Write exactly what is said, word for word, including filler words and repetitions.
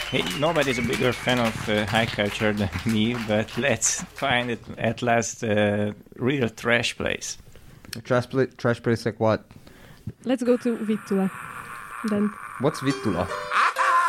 Hey, nobody's a bigger fan of uh, high culture than me, but let's find it at last a uh, real trash place. Trash, pla- trash place like what? Let's go to Vittula then. What's Vittula?